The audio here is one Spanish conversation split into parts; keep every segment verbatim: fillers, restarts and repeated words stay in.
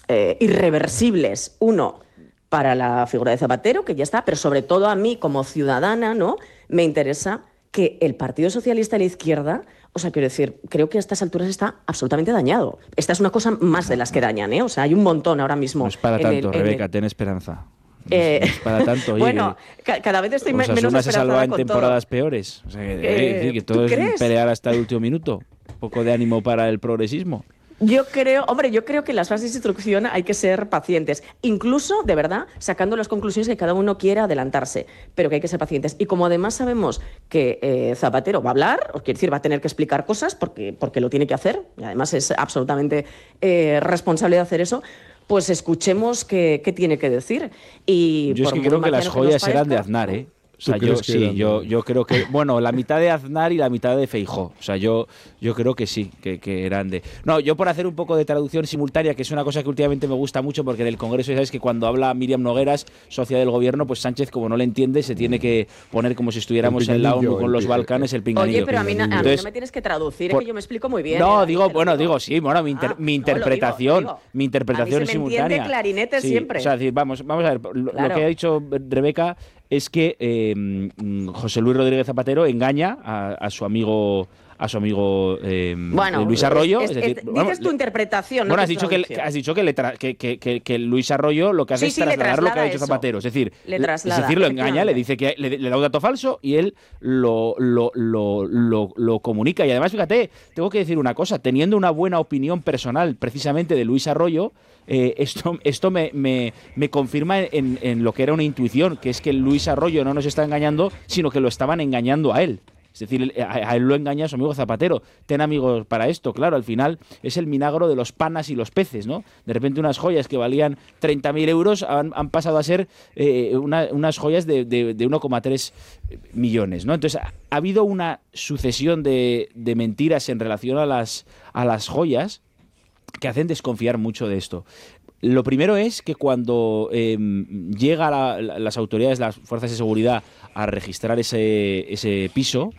eh, irreversibles. Uno, para la figura de Zapatero, que ya está, pero sobre todo a mí como ciudadana, ¿no? Me interesa que el Partido Socialista y la izquierda, o sea, quiero decir, creo que a estas alturas está absolutamente dañado. Esta es una cosa más de las que dañan, ¿eh? O sea, hay un montón ahora mismo. No es para en tanto, el, en Rebeca, el... ten esperanza. No, Eh, es, no es para tanto. Oye, bueno, que, cada vez estoy o sea, menos Osasuna se salva esperanzada en con temporadas todo. peores. O sea, que, Eh, eh, decir, que ¿tú todo es crees? pelear hasta el último minuto. Un poco de ánimo para el progresismo. Yo creo, hombre, yo creo que en las fases de instrucción hay que ser pacientes, incluso, de verdad, sacando las conclusiones que cada uno quiera adelantarse, pero que hay que ser pacientes. Y como además sabemos que eh, Zapatero va a hablar, o quiere decir, va a tener que explicar cosas porque, porque lo tiene que hacer, y además es absolutamente eh, responsable de hacer eso, pues escuchemos qué, qué tiene que decir. Y yo es que creo que las joyas eran de Aznar, ¿eh? O sea, yo sí, yo, yo creo que, bueno, la mitad de Aznar y la mitad de Feijóo. O sea, yo, yo creo que sí, que, que eran de... No, yo por hacer un poco de traducción simultánea, que es una cosa que últimamente me gusta mucho, porque en el Congreso ya sabes que cuando habla Míriam Nogueras, socia del gobierno, pues Sánchez, como no le entiende, se tiene que poner como si estuviéramos en la ONU con los Balcanes, el pinganillo. Oye, pero a mí, a mí Entonces, no me tienes que traducir, por, es que yo me explico muy bien. No, ¿eh? digo, bueno, digo, digo sí, bueno, mi, inter, ah, mi interpretación, no, lo digo, lo digo. mi interpretación a mí se me simultánea. entiende clarinete sí, siempre. O sea, decir, vamos, vamos a ver, lo, claro. lo que ha dicho Rebeca es que eh, José Luis Rodríguez Zapatero engaña a, a su amigo a su amigo eh, bueno, Luis Arroyo. Es, es, es es decir, dices vamos, tu interpretación. Bueno, no has, dicho que, has dicho que, le tra que, que, que, que Luis Arroyo lo que hace sí, es sí, trasladar lo que ha dicho eso. Zapatero. Es decir, le traslada, es decir, lo engaña, le dice que le, le da un dato falso y él lo, lo, lo, lo, lo comunica. Y además, fíjate, tengo que decir una cosa, teniendo una buena opinión personal precisamente de Luis Arroyo, Eh, esto esto me, me, me confirma en, en lo que era una intuición, que es que Luis Arroyo no nos está engañando, sino que lo estaban engañando a él. Es decir, a, a él lo engaña su amigo Zapatero. Ten amigos para esto, claro, al final es el milagro de los panas y los peces, ¿no? De repente unas joyas que valían treinta mil euros han, han pasado a ser eh, una, unas joyas de, de, de uno coma tres millones, ¿no? Entonces ha, ha habido una sucesión de, de mentiras en relación a las, a las joyas que hacen desconfiar mucho de esto. Lo primero es que cuando eh, llega la, la, las autoridades, las fuerzas de seguridad a registrar ese, ese piso,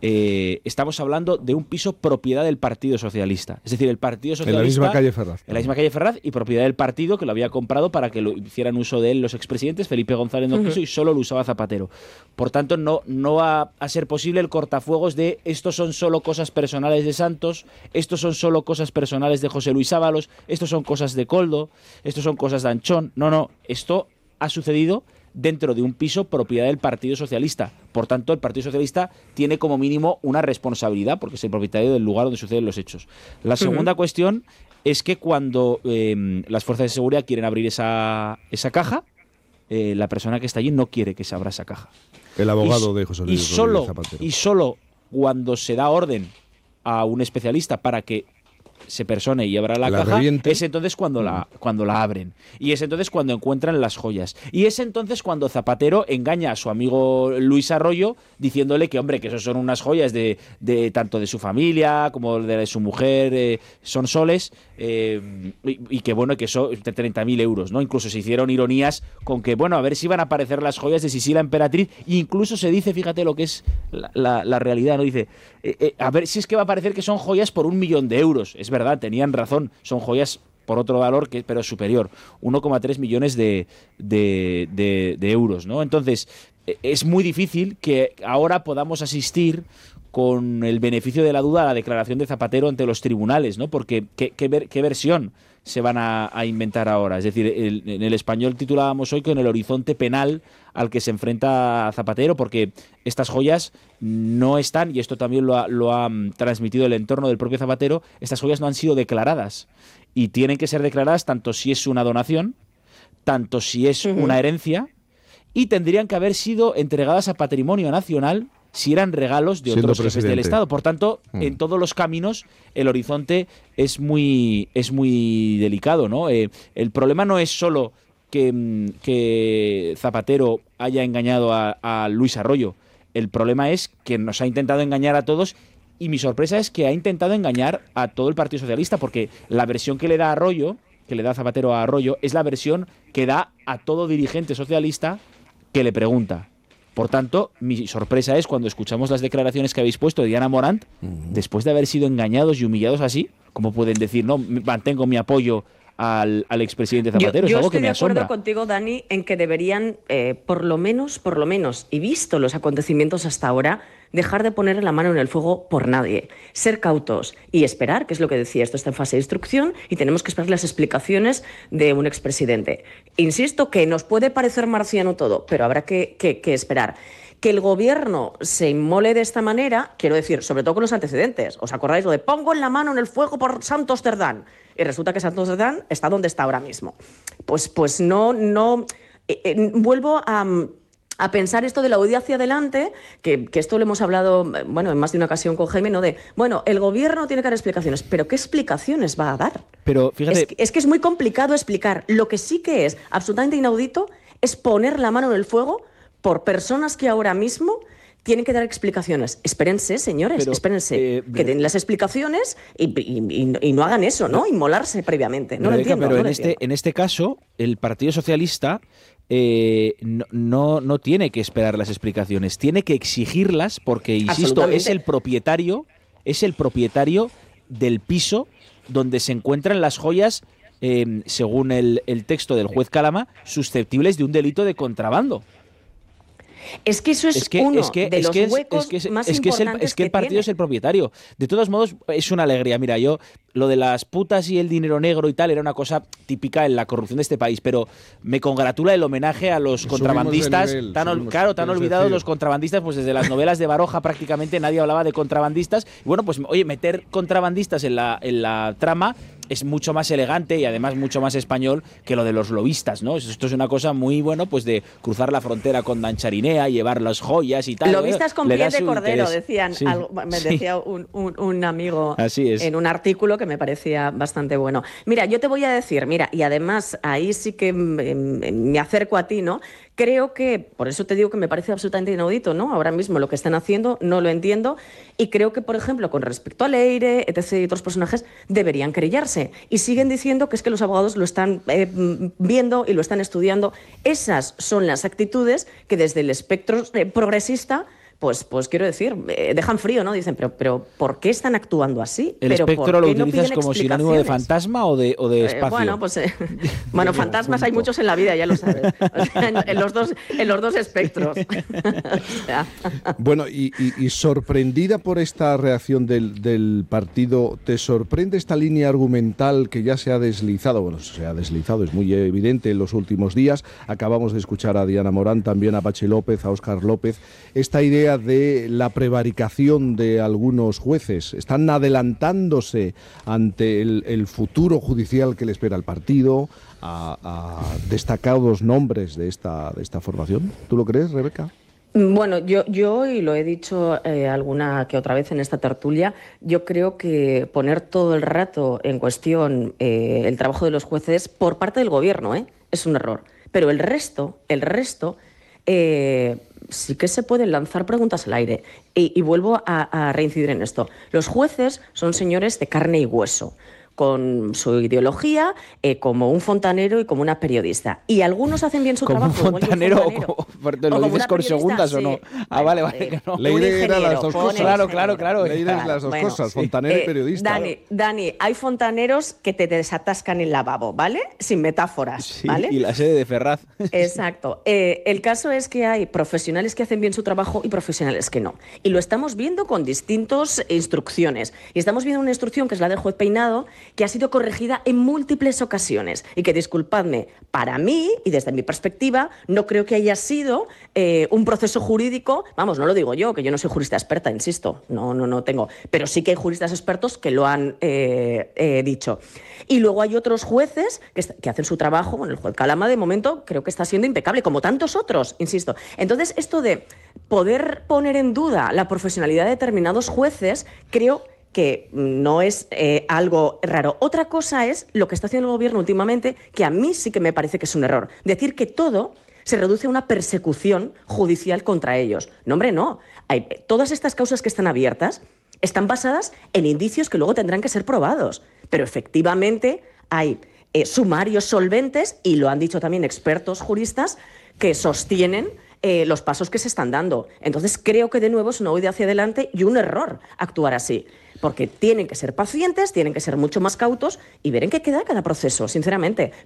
eh, estamos hablando de un piso propiedad del Partido Socialista. Es decir, el Partido Socialista... En la misma calle Ferraz. En la misma calle Ferraz y propiedad del partido que lo había comprado para que lo hicieran uso de él los expresidentes. Felipe González no quiso uh-huh. y solo lo usaba Zapatero. Por tanto, no, no va a ser posible el cortafuegos de estos son solo cosas personales de Santos, estos son solo cosas personales de José Luis Ábalos, estos son cosas de Koldo, estos son cosas de Anchón. No, no, esto ha sucedido dentro de un piso propiedad del Partido Socialista. Por tanto, el Partido Socialista tiene como mínimo una responsabilidad porque es el propietario del lugar donde suceden los hechos. La segunda uh-huh. cuestión es que cuando eh, las fuerzas de seguridad quieren abrir esa, esa caja, eh, la persona que está allí no quiere que se abra esa caja. El abogado y, de José Luis y solo, Zapatero. Y solo cuando se da orden a un especialista para que se persone y abra la, la caja, reviente. Es entonces cuando la, cuando la abren. Y es entonces cuando encuentran las joyas. Y es entonces cuando Zapatero engaña a su amigo Luis Arroyo diciéndole que, hombre, que eso son unas joyas de, de tanto de su familia como de su mujer, eh, son soles, eh, y, y que, bueno, que son treinta mil euros, ¿no? Incluso se hicieron ironías con que, bueno, a ver si van a aparecer las joyas de Sisi la Emperatriz. E incluso se dice, fíjate lo que es la, la, la realidad, ¿no? Dice, eh, eh, a ver si es que va a parecer que son joyas por un millón de euros. Es verdad, tenían razón, son joyas por otro valor, que pero superior, uno coma tres millones de, de, de, de euros, ¿no? Entonces, es muy difícil que ahora podamos asistir con el beneficio de la duda a la declaración de Zapatero ante los tribunales, ¿no? Porque ¿qué, qué, ver, qué versión se van a, a inventar ahora? Es decir, el, en el Español titulábamos hoy con el horizonte penal al que se enfrenta Zapatero, porque estas joyas no están, y esto también lo ha, lo ha transmitido el entorno del propio Zapatero, estas joyas no han sido declaradas y tienen que ser declaradas tanto si es una donación, tanto si es uh-huh. una herencia, y tendrían que haber sido entregadas a patrimonio nacional si eran regalos de Siendo otros jefes del Estado. Por tanto, mm. en todos los caminos el horizonte es muy, es muy delicado, ¿no? Eh, el problema no es solo que, que Zapatero haya engañado a, a Luis Arroyo. El problema es que nos ha intentado engañar a todos, y mi sorpresa es que ha intentado engañar a todo el Partido Socialista, porque la versión que le da Arroyo, que le da Zapatero a Arroyo, es la versión que da a todo dirigente socialista que le pregunta. Por tanto, mi sorpresa es cuando escuchamos las declaraciones que habéis puesto de Diana Morant, uh-huh. después de haber sido engañados y humillados así, ¿cómo pueden decir, no, mantengo mi apoyo al, al expresidente Zapatero. Yo, yo es algo que me estoy de asombra. acuerdo contigo, Dani, en que deberían, eh, por lo menos, por lo menos, y visto los acontecimientos hasta ahora, dejar de poner la mano en el fuego por nadie, ser cautos y esperar, que es lo que decía, esto está en fase de instrucción y tenemos que esperar las explicaciones de un expresidente. Insisto que nos puede parecer marciano todo, pero habrá que, que, que esperar. Que el gobierno se inmole de esta manera, quiero decir, sobre todo con los antecedentes. ¿Os acordáis lo de pongo en la mano en el fuego por Santos Cerdán? Y resulta que Santos Cerdán está donde está ahora mismo. Pues, pues no, no, eh, eh, vuelvo a... a pensar esto de la huida hacia adelante, que, que esto lo hemos hablado, bueno, en más de una ocasión con Jaime, ¿no? De, bueno, el gobierno tiene que dar explicaciones, pero ¿qué explicaciones va a dar? Pero fíjate... Es que, es que es muy complicado explicar. Lo que sí que es absolutamente inaudito es poner la mano en el fuego por personas que ahora mismo tienen que dar explicaciones. Espérense, señores, pero, espérense, eh, que den las explicaciones y, y, y, y no hagan eso, ¿no? Inmolarse previamente. No Rebeca, lo entiendo. Pero no en, lo este, entiendo. en este caso, el Partido Socialista eh, no, no, no tiene que esperar las explicaciones, tiene que exigirlas porque, insisto, es el propietario, es el propietario del piso donde se encuentran las joyas, eh, según el, el texto del juez Calama, susceptibles de un delito de contrabando. Es que eso es, es que, uno es que, de es los que es, huecos es que es, más es que importantes es el, es que el partido tiene. es el propietario. De todos modos, es una alegría. Mira, yo, lo de las putas y el dinero negro y tal era una cosa típica en la corrupción de este país, pero me congratula el homenaje a los Subimos contrabandistas. nivel, tan, subimos, claro, tan olvidados decir. los contrabandistas, pues desde las novelas de Baroja prácticamente nadie hablaba de contrabandistas. Y bueno, pues oye, meter contrabandistas en la, en la trama es mucho más elegante y además mucho más español que lo de los lobistas, ¿no? Esto es una cosa muy, bueno, pues de cruzar la frontera con Dancharinea, llevar las joyas y tal. Lobistas con piel de cordero, interés. decían, sí, algo, me sí. decía un, un, un amigo Así es. en un artículo que me parecía bastante bueno. Mira, yo te voy a decir, mira, y además ahí sí que me, me acerco a ti, ¿no? Creo que, por eso te digo que me parece absolutamente inaudito, ¿no? Ahora mismo lo que están haciendo no lo entiendo y creo que, por ejemplo, con respecto a Leire, etcétera y otros personajes, deberían querellarse. Y siguen diciendo que es que los abogados lo están eh, viendo y lo están estudiando. Esas son las actitudes que desde el espectro eh, progresista Pues, pues quiero decir, eh, dejan frío, ¿no? Dicen, pero, pero ¿por qué están actuando así? ¿El ¿Pero espectro lo utilizas no como sinónimo de fantasma o de, o de espacio? Eh, bueno, pues eh, bueno, fantasmas hay muchos en la vida, ya lo sabes. O sea, en, en, los dos, en los dos espectros. O sea. Bueno, y, y, y sorprendida por esta reacción del, del partido, ¿te sorprende esta línea argumental que ya se ha deslizado? Bueno, se ha deslizado, es muy evidente en los últimos días. Acabamos de escuchar a Diana Morán, también a Pachi López, a Óscar López. Esta idea de la prevaricación de algunos jueces, están adelantándose ante el, el futuro judicial que le espera al partido, a, a destacados nombres de esta, de esta formación. ¿Tú lo crees, Rebeca? Bueno, yo, yo y lo he dicho eh, alguna que otra vez en esta tertulia, yo creo que poner todo el rato en cuestión eh, el trabajo de los jueces por parte del gobierno eh, es un error. Pero el resto, el resto... Eh, sí que se pueden lanzar preguntas al aire. Y, y vuelvo a, a reincidir en esto. Los jueces son señores de carne y hueso, con su ideología, eh, como un fontanero y como una periodista. Y algunos hacen bien su como trabajo. Un fontanero, un fontanero o como, ¿lo o dices con segundas sí. o no? Ah, vale, vale. Eh, Que no. Leire era las dos cosas. Claro, claro, claro. Leire es las dos bueno, cosas, sí. fontanero eh, y periodista. Dani, Dani, hay fontaneros que te desatascan el lavabo, ¿vale? Sin metáforas, sí, ¿vale? Y la sede de Ferraz. Exacto. Eh, el caso es que hay profesionales que hacen bien su trabajo y profesionales que no. Y lo estamos viendo con distintas instrucciones. Y estamos viendo una instrucción que es la del juez Peinado, que ha sido corregida en múltiples ocasiones y que, disculpadme, para mí y desde mi perspectiva no creo que haya sido eh, un proceso jurídico, vamos, no lo digo yo, que yo no soy jurista experta, insisto, no, no, no tengo, pero sí que hay juristas expertos que lo han eh, eh, dicho. Y luego hay otros jueces que, que hacen su trabajo, bueno, el juez Calama de momento creo que está siendo impecable, como tantos otros, insisto. Entonces, esto de poder poner en duda la profesionalidad de determinados jueces, creo que no es eh, algo raro. Otra cosa es lo que está haciendo el gobierno últimamente, que a mí sí que me parece que es un error. Decir que todo se reduce a una persecución judicial contra ellos. No, hombre, no. Hay, todas estas causas que están abiertas están basadas en indicios que luego tendrán que ser probados. Pero efectivamente hay eh, sumarios solventes, y lo han dicho también expertos juristas, que sostienen eh, los pasos que se están dando. Entonces creo que de nuevo es una huida hacia adelante y un error actuar así. Porque tienen que ser pacientes, tienen que ser mucho más cautos y ver en qué queda cada proceso, sinceramente.